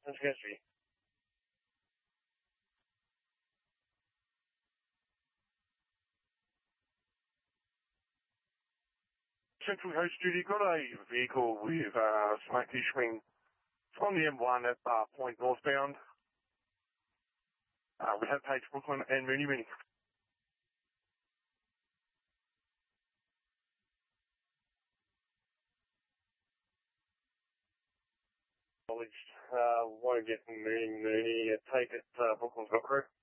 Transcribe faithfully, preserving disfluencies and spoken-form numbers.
That's Gatsby. Central Coast Duty, got a vehicle with uh, smoke issuing on the M one at uh, Point northbound. Uh, we have Page Brooklyn and Mooney Mooney. Uh, want to get Mooney Mooney, take it, uh, Brooklyn's got crew.